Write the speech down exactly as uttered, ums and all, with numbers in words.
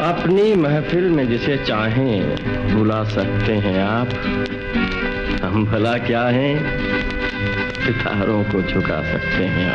अपनी महफिल में जिसे चाहें बुला सकते हैं आप। हम भला क्या हैं, सितारों को झुका सकते हैं आप।